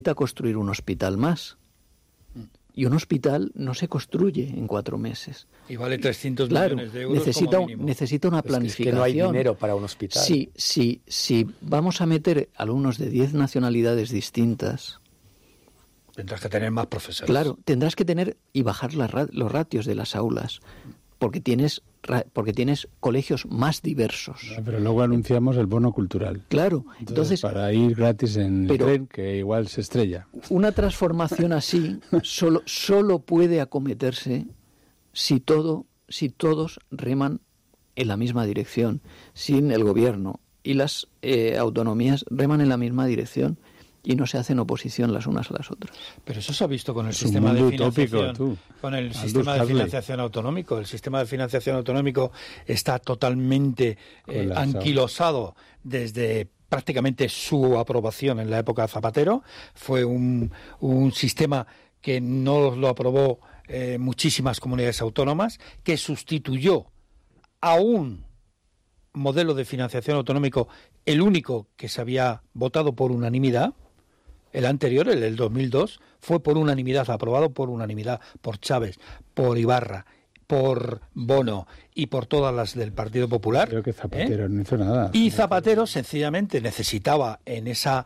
construir un hospital más. Y un hospital no se construye en 4 meses. Y vale 300 millones de euros como mínimo. Necesita una planificación. Es que no hay dinero para un hospital. Si vamos a meter alumnos de 10 nacionalidades distintas... Tendrás que tener más profesores. Claro, tendrás que tener y bajar los ratios de las aulas, porque tienes colegios más diversos. Pero luego anunciamos el bono cultural. Claro, entonces para ir gratis en el tren, que igual se estrella. Una transformación así solo puede acometerse si todos reman en la misma dirección, sin el gobierno y las autonomías reman en la misma dirección y no se hacen oposición las unas a las otras. Pero eso se ha visto con el sistema de financiación, con el sistema de financiación autonómico. El sistema de financiación autonómico está totalmente anquilosado desde prácticamente su aprobación en la época de Zapatero. Fue un sistema que no lo aprobó muchísimas comunidades autónomas, que sustituyó a un modelo de financiación autonómico, el único que se había votado por unanimidad. El anterior, el del 2002, fue por unanimidad, aprobado por unanimidad por Chávez, por Ibarra, por Bono y por todas las del Partido Popular. Creo que Zapatero no hizo nada. Y Zapatero sencillamente necesitaba en esa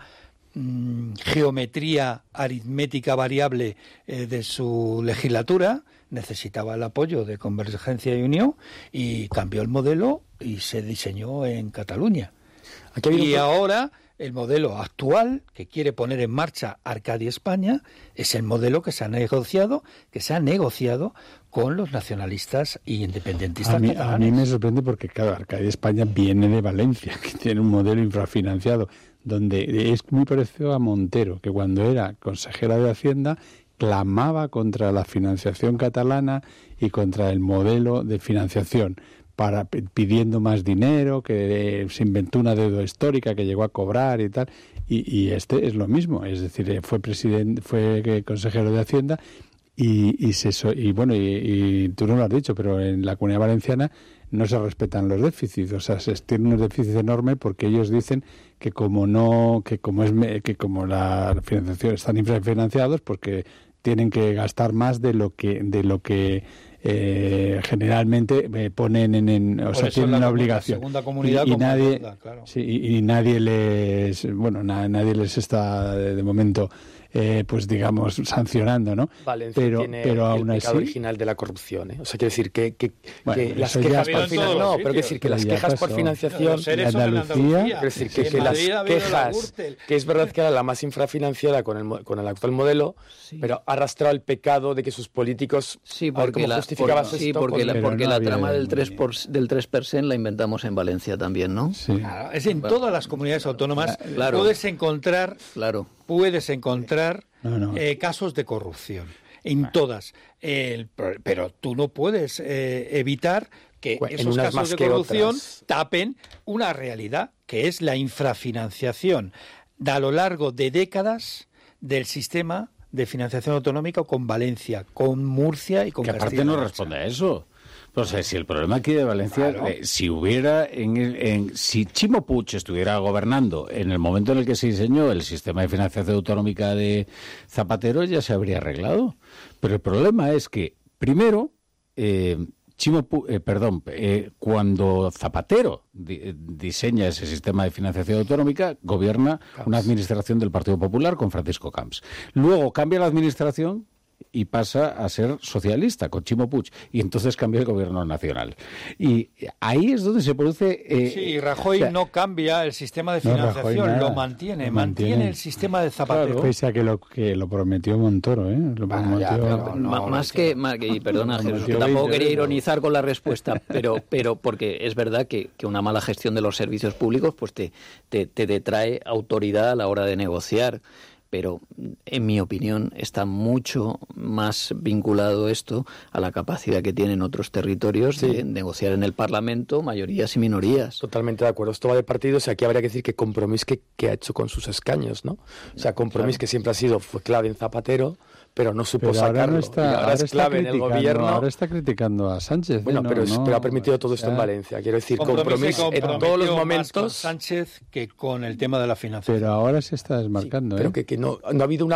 geometría aritmética variable de su legislatura, necesitaba el apoyo de Convergencia y Unión y cambió el modelo y se diseñó en Cataluña. Y ahora el modelo actual que quiere poner en marcha Arcadia España es el modelo que se ha negociado con los nacionalistas y independentistas catalanes. A mí me sorprende porque, claro, Arcadia España viene de Valencia, que tiene un modelo infrafinanciado, donde es muy parecido a Montero, que cuando era consejera de Hacienda clamaba contra la financiación catalana y contra el modelo de financiación, pidiendo más dinero, que se inventó una deuda histórica que llegó a cobrar y tal, y este es lo mismo, es decir, fue consejero de Hacienda y tú no lo has dicho, pero en la Comunidad Valenciana no se respetan los déficits, o sea, se tienen unos déficits enormes porque ellos dicen que como la financiación están infrafinanciados, porque tienen que gastar más de lo que generalmente ponen tienen una obligación. Segunda comunidad y nadie, Irlanda, claro. Sí, y nadie nadie les está de momento pues digamos sancionando, ¿no? Valencia tiene pero el aún pecado así, original de la corrupción, ¿eh? O sea, quiere decir que las eso quejas ya por financiación, no, pero quiere decir que las quejas por financiación, en Andalucía, quiere decir que las quejas, que es verdad que era la más infrafinanciada con el actual modelo, sí, pero ha arrastrado el pecado de que sus políticos, porque la trama del 3% la inventamos en Valencia también, ¿no? Sí. Claro, es en todas las comunidades autónomas puedes encontrar casos de corrupción, en todas, pero tú no puedes evitar que esos casos de corrupción tapen una realidad, que es la infrafinanciación a lo largo de décadas del sistema de financiación autonómica con Valencia, con Murcia y con Castilla. Que aparte no responde a eso. O sea, si el problema aquí de Valencia, claro, si Chimo Puig estuviera gobernando en el momento en el que se diseñó el sistema de financiación autonómica de Zapatero, ya se habría arreglado. Pero el problema es que, primero, cuando Zapatero diseña ese sistema de financiación autonómica, gobierna una administración del Partido Popular con Francisco Camps. Luego cambia la administración y pasa a ser socialista con Chimo Puig, y entonces cambia el gobierno nacional. Y ahí es donde se produce... sí, Rajoy no cambia el sistema de financiación, lo mantiene el sistema de Zapatero. Claro, pese a que lo prometió Montoro, ¿eh? Perdona, Jesús, que tampoco quería ironizar con la respuesta, pero porque es verdad que una mala gestión de los servicios públicos pues te detrae autoridad a la hora de negociar. Pero, en mi opinión, está mucho más vinculado esto a la capacidad que tienen otros territorios de negociar en el Parlamento mayorías y minorías. Totalmente de acuerdo. Esto va de partidos y aquí habría que decir que Compromís que ha hecho con sus escaños, ¿no? O sea, Compromís que siempre fue clave en Zapatero, pero no supo sacarlo. Ahora es clave en el gobierno. Ahora está criticando a Sánchez. Bueno, pero ha permitido todo esto en Valencia. Quiero decir, Compromís en todos los momentos. Más con Sánchez que con el tema de la financiación. Pero ahora se está desmarcando. Sí, pero que que no ha habido